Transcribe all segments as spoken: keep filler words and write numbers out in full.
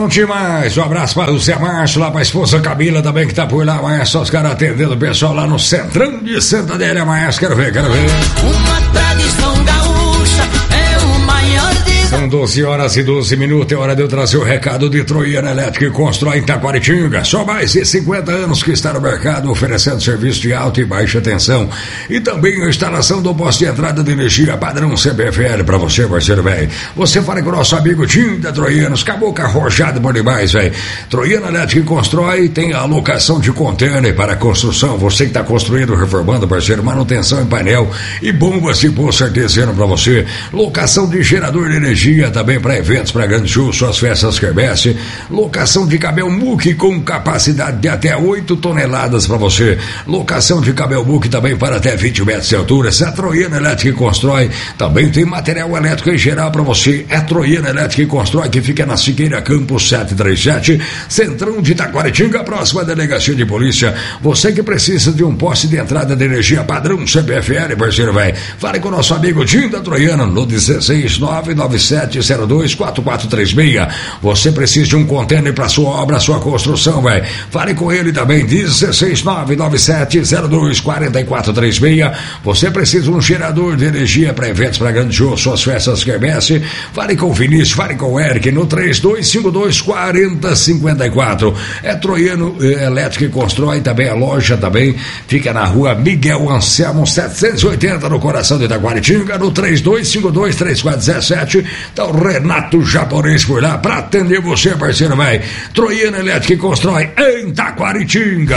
Bom demais, um abraço para o Zé Márcio, lá para a esposa Camila também que tá por lá, Márcio, os caras atendendo o pessoal lá no Centrão de Santa Adélia, Márcio, quero ver, quero ver. Uma tradição gaúcha é o maior de... São doze horas e doze minutos, é hora de eu trazer o recado de Troiano Elétrica e Constrói em Taquaritinga. Só mais de cinquenta anos que está no mercado oferecendo serviço de alta e baixa tensão. E também a instalação do posto de entrada de energia padrão C B F L para você, parceiro velho. Você fala com o nosso amigo Tim da Troianos, caboclo arrojado por demais, velho. Troiano Elétrica e Constrói tem a alocação de container para construção. Você que está construindo, reformando, parceiro, manutenção em painel e bombas de poço artesiano para você. Locação de gerador de energia também para eventos, para grandes shows, suas festas quermesse. Locação de cabel muque com capacidade de até oito toneladas para você. Locação de cabel muque também para até vinte metros de altura. Se a Troiano Elétrica Constrói também tem material elétrico em geral para você. É Troiano Elétrica Constrói, que fica na Siqueira Campos setecentos e trinta e sete, Centrão de Taquaritinga, próxima delegacia de polícia. Você que precisa de um poste de entrada de energia padrão C B F L, parceiro velho, fale com o nosso amigo Tim da Troiano no dezesseis nove nove sete zero dois quatro quatro três seis. Você precisa de um container para sua obra, sua construção, velho. Fale com ele também, dezesseis nove nove sete zero dois quatro quatro três seis. Você precisa de um gerador de energia para eventos, para grandes shows, suas festas quermesse. Fale com o Vinícius, fale com o Eric no três dois cinco dois quatro zero cinco quatro. É Troiano Elétrica e Constrói, também a loja também fica na rua Miguel Anselmo setecentos e oitenta, no coração de Taquaritinga, no três dois cinco dois três quatro zero sete. Tá o Renato Japonês por lá pra atender você, parceiro, vai. Troiano Elétrica e Constrói em Taquaritinga.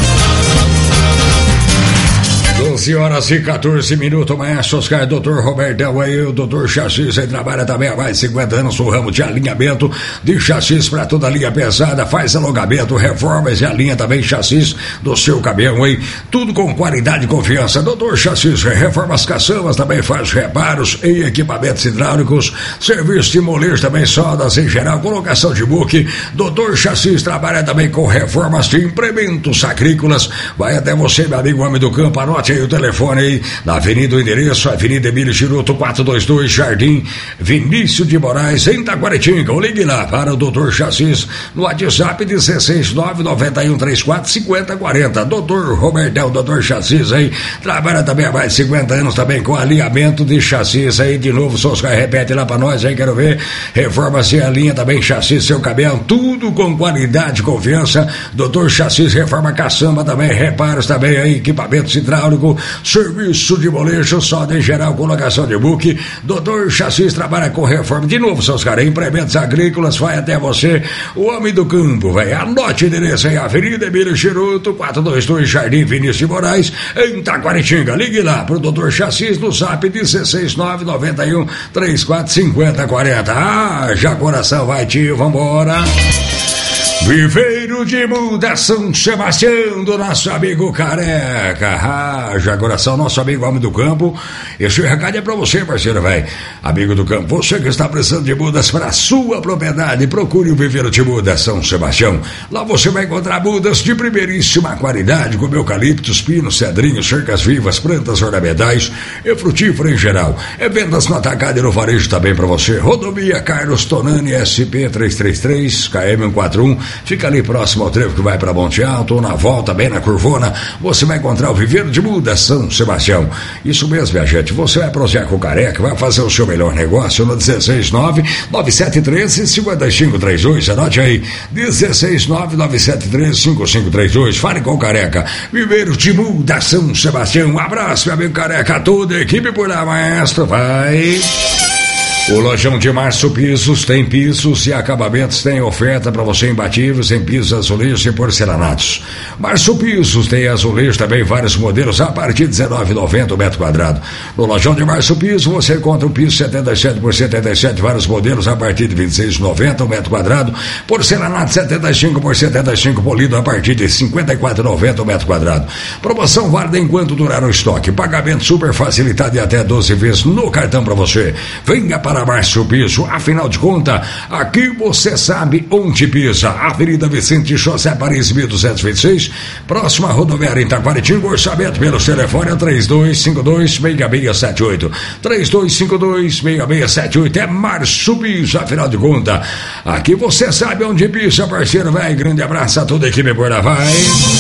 doze horas e quatorze minutos, maestro Oscar, doutor Robertão aí, o doutor Chassis, aí trabalha também há mais de cinquenta anos no ramo de alinhamento de chassis para toda a linha pesada, faz alongamento, reformas e alinha também chassis do seu caminhão aí, tudo com qualidade e confiança. Doutor Chassis reforma as caçambas, também faz reparos em equipamentos hidráulicos, serviço de molejo também, soldas em geral, colocação de buque. Doutor Chassis trabalha também com reformas de implementos agrícolas, vai até você, meu amigo homem do campo, anote aí o telefone aí, na avenida, o endereço, Avenida Emílio Chiruto, quatrocentos e vinte e dois, Jardim Vinícius de Moraes, em Taquaritinga. Ou ligue lá para o doutor Chassis no WhatsApp dezesseis nove nove um três quatro cinco zero quatro zero. doutor Robertão, doutor Chassis aí, trabalha também há mais de cinquenta anos também com alinhamento de chassis aí, de novo, só os caras repete lá pra nós aí, quero ver, reforma-se a linha também, chassis, seu caminhão, tudo com qualidade e confiança. doutor Chassis reforma caçamba também, reparos também aí, equipamentos hidráulicos, serviço de molejo, solda em geral, colocação de buque. doutor Chassis trabalha com reforma, de novo, seus caras, implementos agrícolas, vai até você, o homem do campo, vai, anote o endereço aí, Avenida Emílio Chiruto, quatrocentos e vinte e dois, Jardim Vinícius de Moraes, em Taquaritinga. Ligue lá pro doutor Chassis no zap dezesseis nove nove um três quatro cinco zero quatro zero. Ah, já coração, vai tio, vambora. Viveiro de Muda, São Sebastião, do nosso amigo Careca. Ah, já coração, nosso amigo homem do campo. Esse recado é pra você, parceiro, velho. Amigo do campo, você que está precisando de mudas para sua propriedade, procure o Viveiro de Muda, São Sebastião. Lá você vai encontrar mudas de primeiríssima qualidade, como eucaliptos, pinos, cedrinhos, cercas vivas, plantas ornamentais e frutífera em geral. É vendas no atacado e no varejo também pra você. Rodovia Carlos Tonani, S P trezentos e trinta e três, K M cento e quarenta e um. Fica ali próximo ao trevo que vai para Monte Alto, ou na volta, bem na Curvona, você vai encontrar o Viveiro de Muda, São Sebastião. Isso mesmo, minha gente, você vai prosear com o Careca, vai fazer o seu melhor negócio no dezesseis nove nove sete um três cinco cinco três dois, anote aí, dezesseis nove nove sete um três cinco cinco três dois, fale com o Careca. Viveiro de Muda, São Sebastião. Um abraço, meu amigo Careca, toda a equipe por lá, maestro, vai... O Lojão de Março Pisos tem pisos e acabamentos, tem oferta para você imbatíveis em pisos, azulejos e porcelanatos. Março Pisos tem azulejo também, vários modelos a partir de dezenove reais e noventa centavos o metro quadrado. No Lojão de Março Pisos você encontra um piso setenta e sete por setenta e sete, vários modelos a partir de vinte e seis reais e noventa centavos o metro quadrado. Porcelanato setenta e cinco por setenta e cinco polido a partir de cinquenta e quatro reais e noventa centavos o metro quadrado. Promoção válida enquanto durar o estoque. Pagamento super facilitado e até doze vezes no cartão para você. Venha para para Márcio Piso. Afinal de contas, aqui você sabe onde pisa. Avenida Vicente José Paris, mil duzentos e vinte e seis, próxima rodoviária em Taquaritinga. Orçamento pelo telefone três dois cinco dois, seis seis sete oito. três dois cinco dois, seis seis sete oito. É Márcio Piso, afinal de contas, aqui você sabe onde pisa, parceiro, velho. Grande abraço a toda a equipe por lá, vai.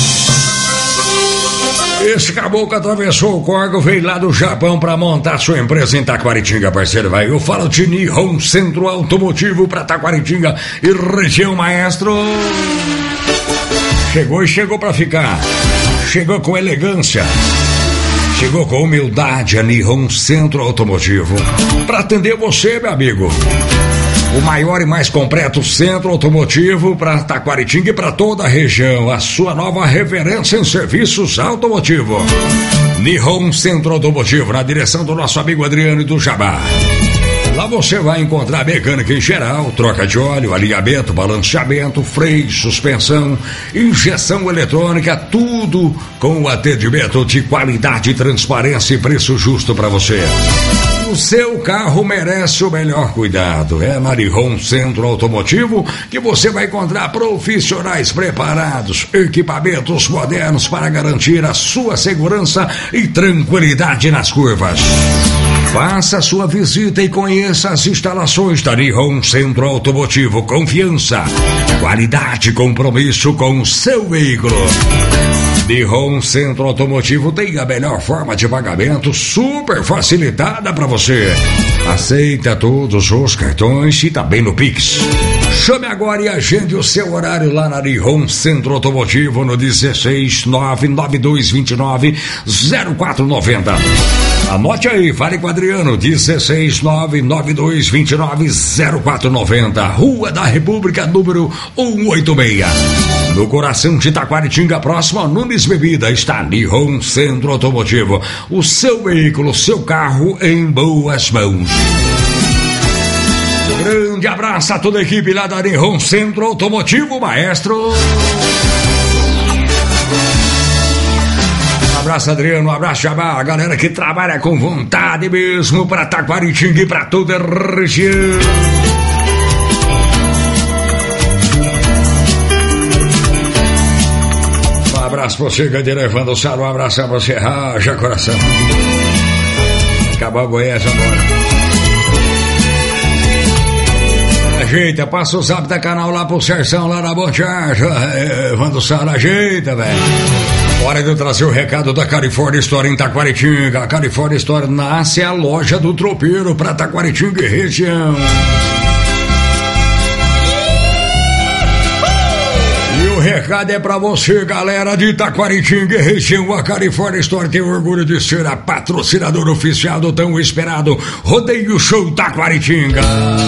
Esse caboclo atravessou o córrego, veio lá do Japão pra montar sua empresa em Taquaritinga, parceiro, vai. Eu falo de Nihon Centro Automotivo pra Taquaritinga e região, maestro. Chegou e chegou pra ficar. Chegou com elegância. Chegou com humildade a Nihon Centro Automotivo pra atender você, meu amigo. O maior e mais completo centro automotivo para Taquaritinga e para toda a região. A sua nova referência em serviços automotivos. Nihon Centro Automotivo, na direção do nosso amigo Adriano e do Jabá. Lá você vai encontrar mecânica em geral, troca de óleo, alinhamento, balanceamento, freio, suspensão, injeção eletrônica, tudo com o atendimento de qualidade, transparência e preço justo para você. O seu carro merece o melhor cuidado. É na Nihon Centro Automotivo que você vai encontrar profissionais preparados, equipamentos modernos para garantir a sua segurança e tranquilidade nas curvas. Faça sua visita e conheça as instalações da Nihon Centro Automotivo. Confiança, qualidade e compromisso com o seu veículo. Nihon Centro Automotivo tem a melhor forma de pagamento, super facilitada para você. Aceita todos os cartões e também no Pix. Chame agora e agende o seu horário lá na Nihon Centro Automotivo no dezesseis nove nove dois dois nove zero quatro nove zero. Anote aí, fale com o Adriano, dezesseis nove nove dois dois nove zero quatro nove zero, Rua da República, número cento e oitenta e seis. No coração de Taquaritinga, próximo a Nunes Bebida, está Nihon Centro Automotivo. O seu veículo, seu carro em boas mãos. Grande abraço a toda a equipe lá da Nihon Centro Automotivo, maestro. Um abraço, Adriano, um abraço, Jabá, a galera que trabalha com vontade mesmo para Taquaritinga e para toda a região. Um abraço pra você, Gandeira Evandro Saro, um abraço pra você, raja coração. Acabou o Goiás agora. Ajeita, passa o zap da canal lá pro Serção, lá na Bontiagem. Evandro Saro, ajeita, velho. Hora de eu trazer o recado da California Store em Taquaritinga. A California Store nasce a loja do tropeiro para Taquaritinga e região. E o recado é pra você, galera de Taquaritinga e região. A California Store tem orgulho de ser a patrocinadora oficial do tão esperado Rodeio Show Taquaritinga.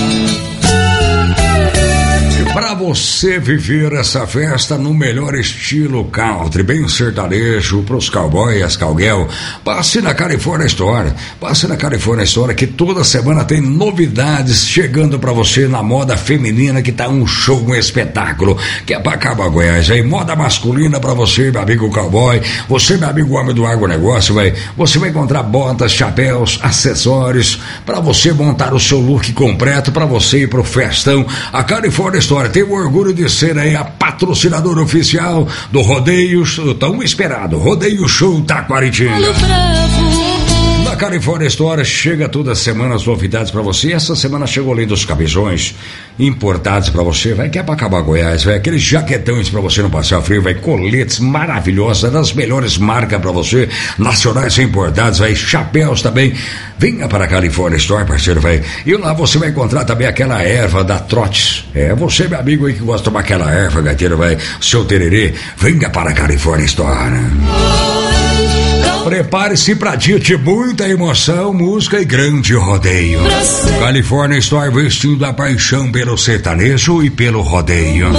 Para você viver essa festa no melhor estilo country, bem sertanejo, pros cowboys, cowgirl, passe na California Store. Passe na California Store que toda semana tem novidades chegando para você na moda feminina, que tá um show, um espetáculo, que é pra acabar Goiás, aí. Moda masculina para você, meu amigo cowboy, você, meu amigo homem do agronegócio, véio. Você vai encontrar botas, chapéus, acessórios, para você montar o seu look completo, para você ir pro festão. A California Store tem o orgulho de ser aí a patrocinadora oficial do rodeio tão esperado Rodeio Show Taquaritinga. Na California Store chega toda semana as novidades pra você. Essa semana chegou além dos camisões importados pra você, vai, que é pra acabar Goiás, vai, aqueles jaquetões pra você não passar frio, vai, coletes maravilhosos das melhores marcas pra você, nacionais e importados, vai, chapéus também. Venha para a California Store, parceiro, vai. E lá você vai encontrar também aquela erva da Trotes. É, você, meu amigo aí que gosta de tomar aquela erva, gateiro, vai, seu tererê, venha para a California Store. Prepare-se para dia de muita emoção, música e grande rodeio. California Store, vestindo a paixão pelo sertanejo e pelo rodeio.